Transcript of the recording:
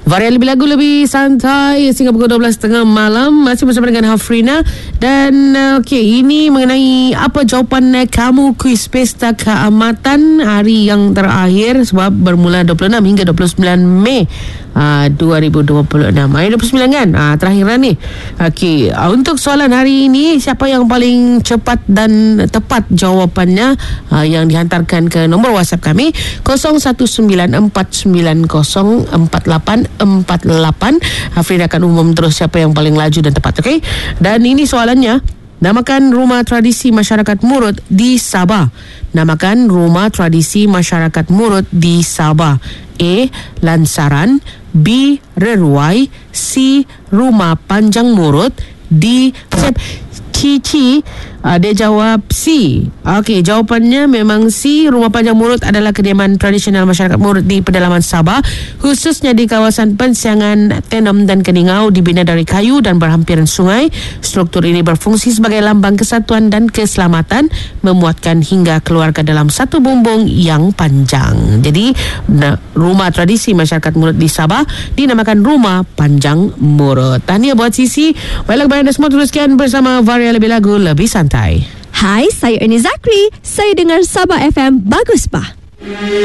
Varian lebih lagu lebih santai sehingga pukul 12.30 malam. Masih bersama dengan Hafrina. Dan ini mengenai apa jawapan kamu kuis Pesta Keamatan hari yang terakhir, sebab bermula 26 hingga 29 Mei 2026. Hari 29 kan? Terakhir lah ni. Untuk soalan hari ini, siapa yang paling cepat dan tepat jawapannya yang dihantarkan ke nombor WhatsApp kami 0194904848. Hafrina akan umum terus siapa yang paling laju dan tepat, okey? Dan ini soalannya, namakan rumah tradisi masyarakat Murut di Sabah. Namakan rumah tradisi masyarakat Murut di Sabah. A. Lansaran, B. Reruai, C. Rumah Panjang Murut, D. Cici. Dia jawab C. Okey, jawapannya memang C. Rumah Panjang Murut adalah kediaman tradisional masyarakat Murut di pedalaman Sabah, khususnya di kawasan Pensiangan Tenom dan Keningau, dibina dari kayu dan berhampiran sungai. Struktur ini berfungsi sebagai lambang kesatuan dan keselamatan, memuatkan hingga keluarga dalam satu bumbung yang panjang. Jadi, rumah tradisi masyarakat Murut di Sabah dinamakan Rumah Panjang Murut. Tahniah buat Sisi. Baiklah, kepada anda semua, teruskan bersama Varia Lebih Lagu Lebih Santai. Hai, saya Ernie Zakri. Saya dengar Sabah FM. Bagus, Bah.